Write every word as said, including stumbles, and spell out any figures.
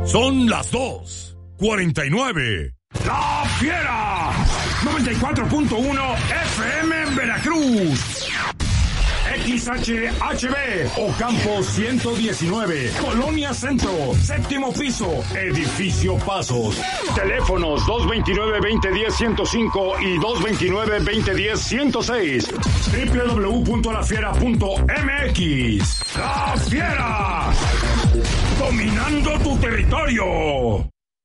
Son las dos cuarenta y nueve. ¡La Fiera! noventa y cuatro punto uno F M en Veracruz. X H H B, Ocampo ciento diecinueve, Colonia Centro, séptimo piso, Edificio Pasos. Teléfonos dos veintinueve, veinte diez, ciento cinco y dos veintinueve, veinte diez, ciento seis. doble u doble u doble u punto la fiera punto m x. ¡La Fiera! Dominando tu territorio.